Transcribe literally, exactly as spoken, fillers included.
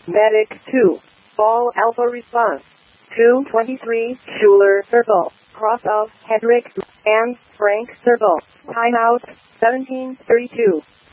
Medic two. Ball Alpha response. two twenty-three, Schuler Circle. Cross of Hendrick and Frank Circle. Timeout, seventeen thirty-two.